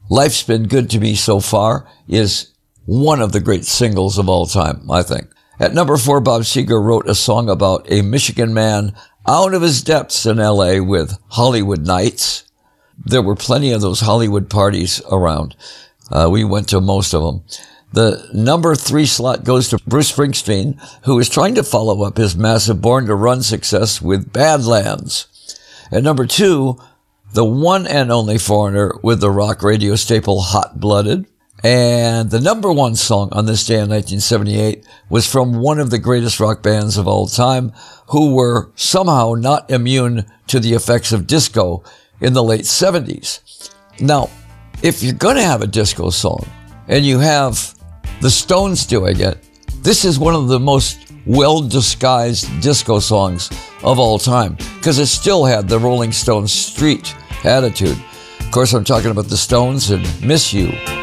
Life's Been Good to Me So Far is one of the great singles of all time, I think. At number 4, Bob Seger wrote a song about a Michigan man out of his depths in L.A. with Hollywood Nights. There were plenty of those Hollywood parties around. We went to most of them. The number 3 slot goes to Bruce Springsteen, who is trying to follow up his massive Born to Run success with Badlands. At number 2, the one and only foreigner with the rock radio staple Hot Blooded. And the number 1 song on this day in 1978 was from one of the greatest rock bands of all time, who were somehow not immune to the effects of disco in the late 70s. Now, if you're going to have a disco song, and you have the Stones doing it, this is one of the most well-disguised disco songs of all time, because it still had the Rolling Stones street attitude. Of course, I'm talking about the Stones and Miss You.